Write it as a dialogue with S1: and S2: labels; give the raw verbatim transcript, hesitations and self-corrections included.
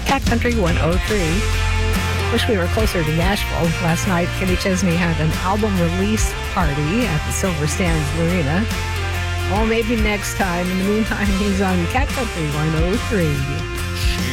S1: Cat Country one oh three. Wish we were closer to Nashville. Last night, Kenny Chesney had an album release party at the Silver Sands Marina. Well, maybe next time. In the meantime, he's on Cat Country one oh three.